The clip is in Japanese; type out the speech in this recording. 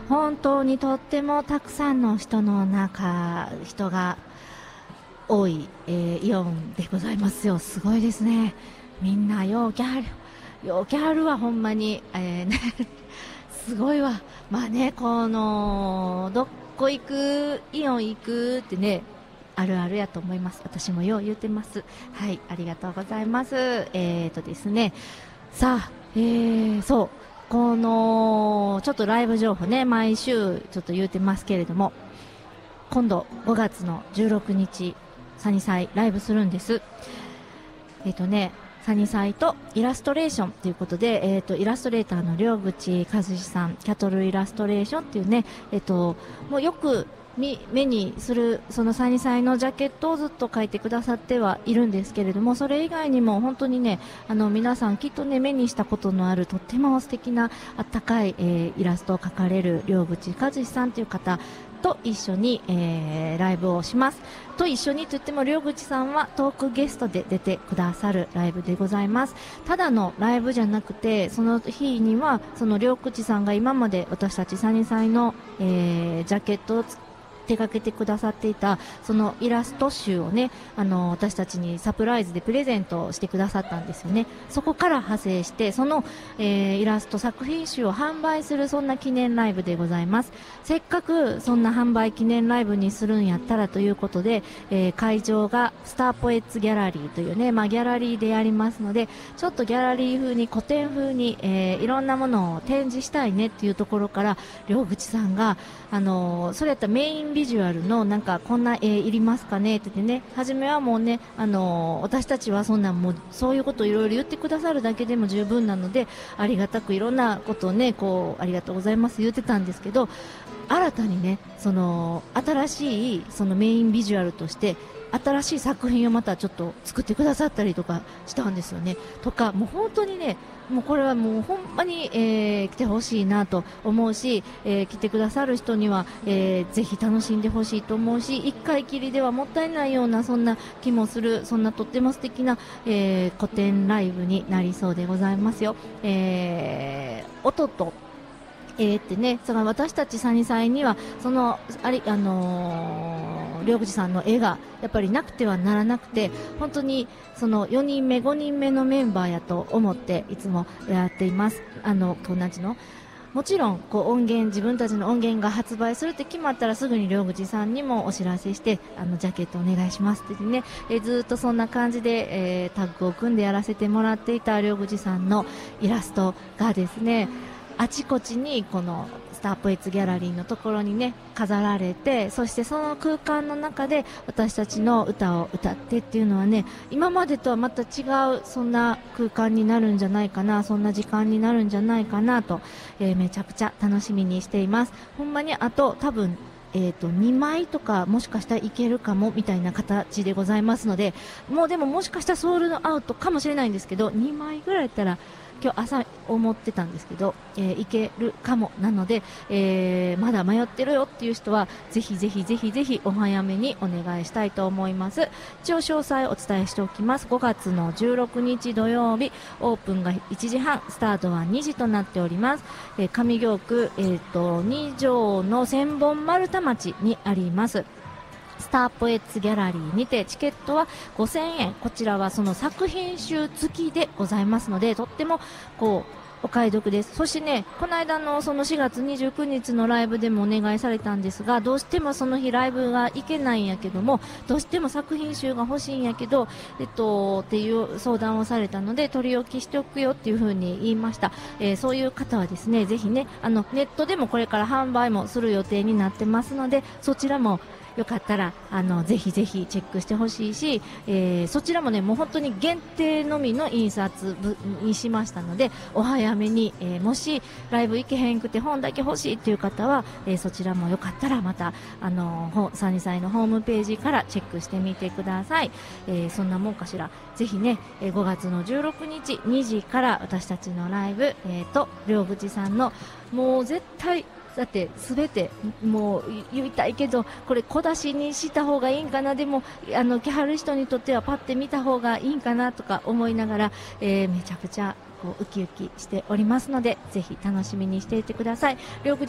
本当にとってもたくさんの人が多い、イオンでございますよ。すごいですね。みんな陽気あるわ、ほんまに、すごいわ。まあね、どこ行く、イオン行くってね、あるあるやと思います。私もよう言ってます。はい、ありがとうございます。ですね、さあ、そう、ちょっとライブ情報ね、毎週ちょっと言ってますけれども、今度5月の16日、サニサイライブするんです。サニサイとイラストレーションということで、イラストレーターの両口和志さん、キャトルイラストレーションっていうね、もうよく目にするそのサニサイのジャケットをずっと描いてくださってはいるんですけれども、それ以外にも本当にね、皆さんきっとね目にしたことのあるとっても素敵なあったかい、イラストを描かれる両口和志さんという方と一緒に、ライブをします。と一緒にといっても両口さんはトークゲストで出てくださるライブでございます。ただのライブじゃなくて、その日にはその両口さんが今まで私たちサニサイの、ジャケットを手掛けてくださっていたそのイラスト集をね、私たちにサプライズでプレゼントしてくださったんですよね。そこから派生してその、イラスト作品集を販売するそんな記念ライブでございます。せっかくそんな販売記念ライブにするんやったらということで、会場がスターポエッツギャラリーというね、ギャラリーでやりますので、ちょっとギャラリー風に古典風に、いろんなものを展示したいねっていうところから両口さんが、それやったらメインビジュアルのなんかこんな絵いりますかねって言ってね、初めはもうね、私たちはそんなんもうそういうことをいろいろ言ってくださるだけでも十分なので、ありがたくいろんなことをねありがとうございます言ってたんですけど、新たにね新しいそのメインビジュアルとして新しい作品をまたちょっと作ってくださったりとかしたんですよね。とかもう本当にね、もうこれはもうほんまに、来てほしいなと思うし、来てくださる人には、ぜひ楽しんでほしいと思うし、一回きりではもったいないようなそんな気もする、そんなとっても素敵な、古典ライブになりそうでございますよ。音とってね、その私たちサニサイにはその両口さんの絵がやっぱりなくてはならなくて、本当にその4人目5人目のメンバーやと思っていつもやっています。同じのもちろん自分たちの音源が発売するって決まったらすぐに両口さんにもお知らせして、ジャケットお願いしますってね、ずっとそんな感じで、タッグを組んでやらせてもらっていた両口さんのイラストがですね、あちこちにこのスターポエッツギャラリーのところにね飾られて、そしてその空間の中で私たちの歌を歌ってっていうのはね、今までとはまた違うそんな空間になるんじゃないかな、そんな時間になるんじゃないかなと、めちゃくちゃ楽しみにしています。ほんまにあと多分2枚とかもしかしたらいけるかもみたいな形でございますので、でももしかしたらソールドアウトかもしれないんですけど、2枚ぐらいやったら今日朝思ってたんですけど、いけるかもなので、まだ迷ってるよっていう人はぜひぜひぜひぜひお早めにお願いしたいと思います。一応詳細お伝えしておきます。5月の16日土曜日、オープンが1時半、スタートは2時となっております。上京区、2条の千本丸太町にありますスターポエッツギャラリーにて、チケットは5000円、こちらはその作品集付きでございますので、とってもお買い得です。そしてね、この間のその4月29日のライブでもお願いされたんですが、どうしてもその日ライブが行けないんやけども、どうしても作品集が欲しいんやけど、っていう相談をされたので、取り置きしておくよっていう風に言いました。そういう方はですね、ぜひね、ネットでもこれから販売もする予定になってますので、そちらもよかったらぜひぜひチェックしてほしいし、そちらもねもう本当に限定のみの印刷にしましたので、お早めに、もしライブ行けへんくて本だけ欲しいっていう方は、そちらもよかったらまたサニサイのホームページからチェックしてみてください。そんなもんかしら。ぜひね、5月の16日2時から私たちのライブ、両口さんのもう絶対だって全てもう言いたいけど、これ小出しにした方がいいんかな、でも来はる人にとってはパッて見た方がいいんかなとか思いながら、めちゃくちゃウキウキしておりますので、ぜひ楽しみにしていてください。両口